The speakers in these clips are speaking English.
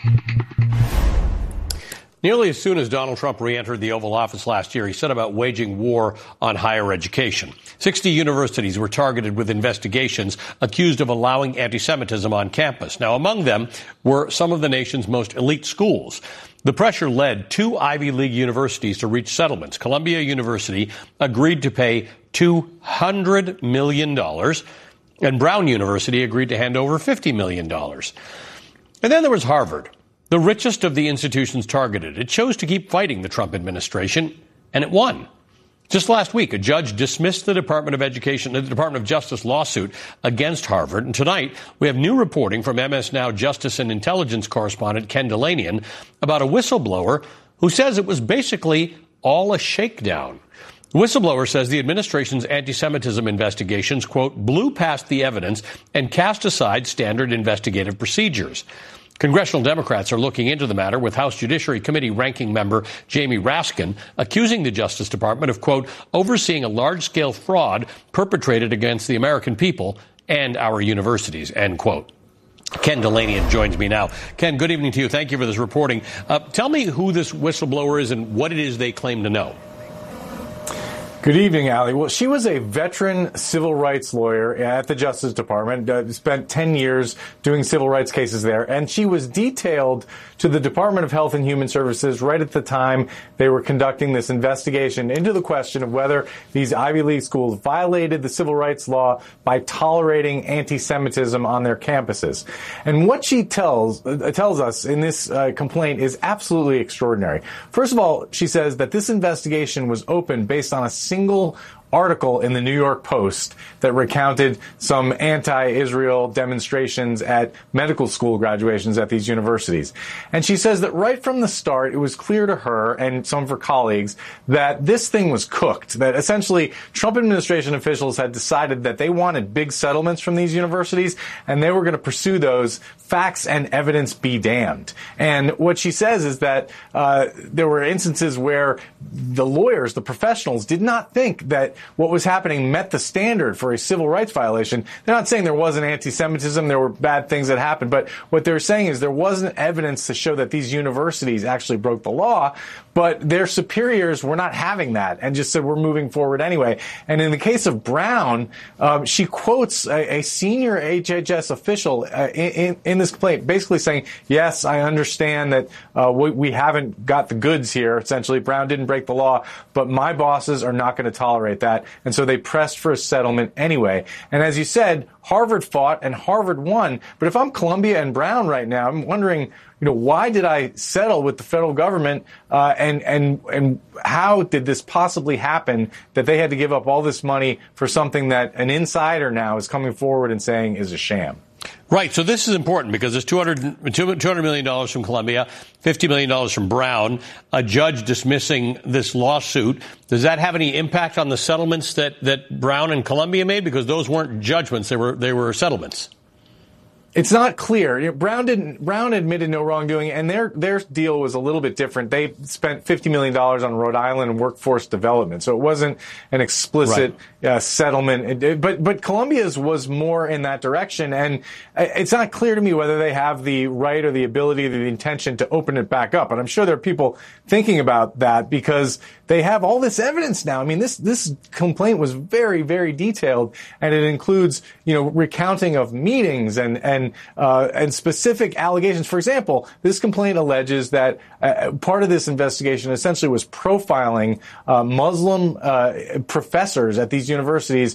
Nearly as soon as Donald Trump re-entered the Oval Office last year, he set about waging war on higher education. 60 universities were targeted with investigations accused of allowing anti-Semitism on campus. Now, among them were some of the nation's most elite schools. The pressure led two Ivy League universities to reach settlements. Columbia University agreed to pay $200 million, and Brown University agreed to hand over $50 million. And then there was Harvard, the richest of the institutions targeted. It chose to keep fighting the Trump administration, and it won. Just last week, a judge dismissed the Department of Justice lawsuit against Harvard. And tonight, we have new reporting from MS Now Justice and Intelligence correspondent Ken Dilanian about a whistleblower who says it was basically all a shakedown. The whistleblower says the administration's anti-Semitism investigations, quote, blew past the evidence and cast aside standard investigative procedures. Congressional Democrats are looking into the matter, with House Judiciary Committee ranking member Jamie Raskin accusing the Justice Department of, quote, overseeing a large-scale fraud perpetrated against the American people and our universities, end quote. Ken Dilanian joins me now. Ken, good evening to you. Thank you for this reporting. Tell me who this whistleblower is and what it is they claim to know. Good evening, Ali. Well, she was a veteran civil rights lawyer at the Justice Department, spent 10 years doing civil rights cases there, and she was detailed to the Department of Health and Human Services right at the time they were conducting this investigation into the question of whether these Ivy League schools violated the civil rights law by tolerating anti-Semitism on their campuses. And what she tells us in this complaint is absolutely extraordinary. First of all, she says that this investigation was opened based on a single article in the New York Post that recounted some anti-Israel demonstrations at medical school graduations at these universities. And she says that right from the start, it was clear to her and some of her colleagues that this thing was cooked, that essentially Trump administration officials had decided that they wanted big settlements from these universities, and they were going to pursue those, facts and evidence be damned. And what she says is that there were instances where the lawyers, the professionals, did not think that what was happening met the standard for a civil rights violation. They're not saying there wasn't anti-Semitism, there were bad things that happened, but what they're saying is there wasn't evidence to show that these universities actually broke the law, but their superiors were not having that and just said, we're moving forward anyway. And in the case of Brown, she quotes a senior HHS official in this complaint, basically saying, yes, I understand that we haven't got the goods here. Essentially, Brown didn't break the law, but my bosses are not going to tolerate that. And so they pressed for a settlement anyway. And as you said, Harvard fought and Harvard won. But if I'm Columbia and Brown right now, I'm wondering, why did I settle with the federal government? And how did this possibly happen that they had to give up all this money for something that an insider now is coming forward and saying is a sham? Right. So this is important because there's $200 million from Columbia, $50 million from Brown, a judge dismissing this lawsuit. Does that have any impact on the settlements that Brown and Columbia made? Because those weren't judgments. They were settlements. It's not clear. Brown admitted no wrongdoing, and their deal was a little bit different. They spent $50 million on Rhode Island workforce development, so it wasn't an explicit settlement. But Columbia's was more in that direction, and it's not clear to me whether they have the right or the ability or the intention to open it back up. And I'm sure there are people thinking about that because they have all this evidence now. I mean, this complaint was very, very detailed, and it includes, recounting of meetings and specific allegations. For example, this complaint alleges that part of this investigation essentially was profiling Muslim professors at these universities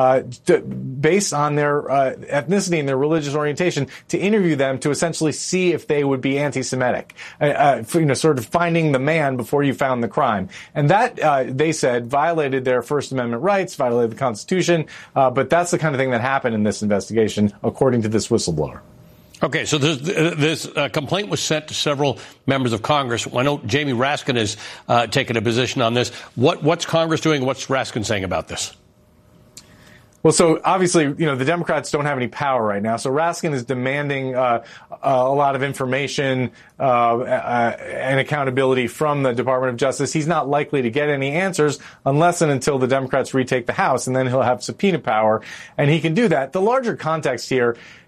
based on their ethnicity and their religious orientation, to interview them to essentially see if they would be anti-Semitic, sort of finding the man before you found the crime. And that, they said, violated their First Amendment rights, violated the Constitution, but that's the kind of thing that happened in this investigation, according to this whistleblower. Okay, so this complaint was sent to several members of Congress. I know Jamie Raskin has taken a position on this. What's Congress doing? What's Raskin saying about this? Well, so obviously, the Democrats don't have any power right now. So Raskin is demanding a lot of information and accountability from the Department of Justice. He's not likely to get any answers unless and until the Democrats retake the House, and then he'll have subpoena power, and he can do that. The larger context here,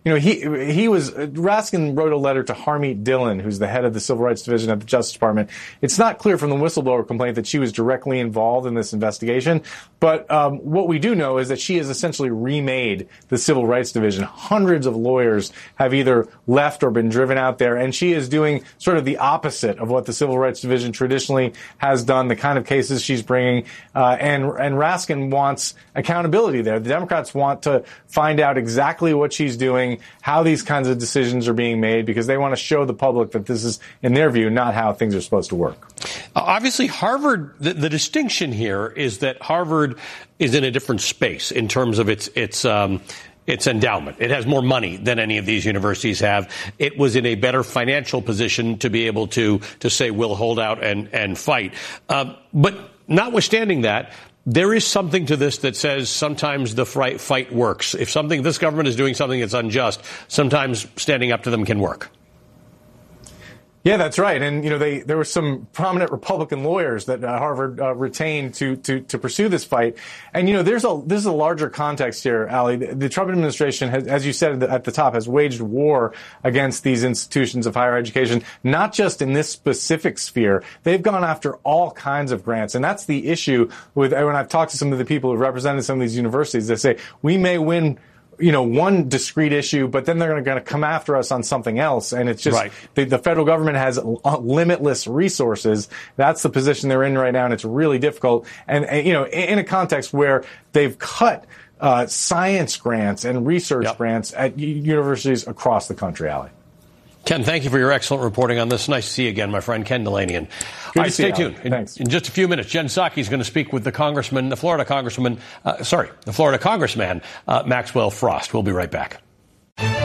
Raskin wrote a letter to Harmeet Dillon, who's the head of the Civil Rights Division at the Justice Department. It's not clear from the whistleblower complaint that she was directly involved in this investigation, but what we do know is that she has essentially remade the Civil Rights Division. Hundreds of lawyers have either left or been driven out there, and she is doing sort of the opposite of what the Civil Rights Division traditionally has done, the kind of cases she's bringing, and Raskin wants accountability there. The Democrats want to find out exactly what she's doing, how these kinds of decisions are being made, because they want to show the public that this is, in their view, not how things are supposed to work. Obviously, Harvard, the distinction here is that Harvard is in a different space in terms of its endowment. It has more money than any of these universities have. It was in a better financial position to be able to say we'll hold out and fight. But notwithstanding that, there is something to this that says sometimes the fight works. If this government is doing something that's unjust, sometimes standing up to them can work. Yeah, that's right. And, there were some prominent Republican lawyers that Harvard retained to pursue this fight. And, this is a larger context here, Ali. The Trump administration has, as you said at the top, has waged war against these institutions of higher education, not just in this specific sphere. They've gone after all kinds of grants. And that's the issue when I've talked to some of the people who represented some of these universities. They say, we may win one discrete issue, but then they're going to come after us on something else. And it's just right. The federal government has limitless resources. That's the position they're in right now, and it's really difficult. And in a context where they've cut science grants and research grants at universities across the country, Ali. Ken, thank you for your excellent reporting on this. Nice to see you again, my friend, Ken Dilanian. All right, stay tuned. Thanks. In just a few minutes, Jen Psaki is going to speak with the Florida Congressman, Maxwell Frost. We'll be right back.